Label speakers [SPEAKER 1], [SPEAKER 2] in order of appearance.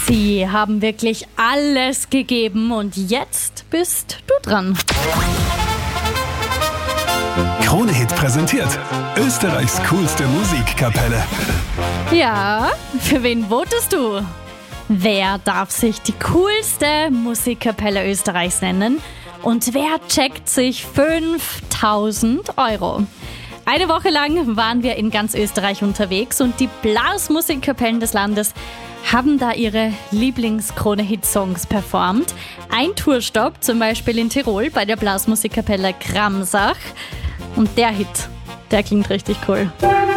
[SPEAKER 1] Sie haben wirklich alles gegeben und jetzt bist du dran.
[SPEAKER 2] Krone-Hit präsentiert Österreichs coolste Musikkapelle.
[SPEAKER 1] Ja, für wen votest du? Wer darf sich die coolste Musikkapelle Österreichs nennen? Und wer checkt sich 5.000 €? Eine Woche lang waren wir in ganz Österreich unterwegs und die Blasmusikkapellen des Landes haben da ihre Lieblings-Krone-Hit-Songs performt. Ein Tourstopp, zum Beispiel in Tirol bei der Blasmusikkapelle Gramsach. Und der Hit, der klingt richtig cool.